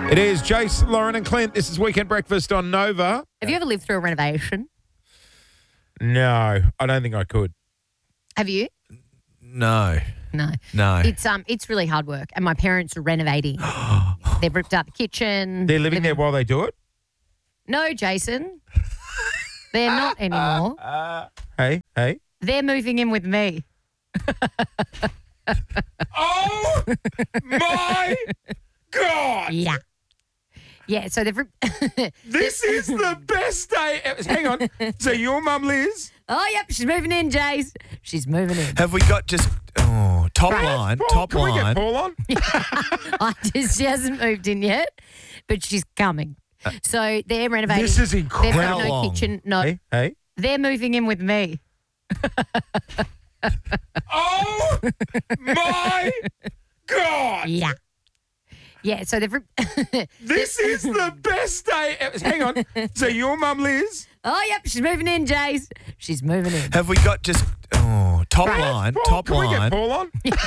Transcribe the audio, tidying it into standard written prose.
It is Jace, Lauren and Clint. This is Weekend Breakfast on Nova. Have you ever lived through a renovation? No, I don't think I could. Have you? No. No. It's really hard work, and my parents are renovating. They've ripped out the kitchen. They're living there while they do it? No, Jason. They're not anymore. Hey. They're moving in with me. Oh, my God. Yeah. Yeah, so they've... This is the best day ever. Hang on. So your mum, Liz? Oh, yep, she's moving in, Jace. She's moving in. Have we got just top line? Paul, can we get Paul on? She hasn't moved in yet, but she's coming. So they're renovating. This is incredible. They've got How no long? kitchen. No. Hey. They're moving in with me. Oh, my God. Yeah. Yeah, so they've... This is the best day ever. Hang on. So your mum, Liz? Oh, yep, she's moving in, Jace. She's moving in. Have we got just top line? Paul, Top can we line. get Paul on?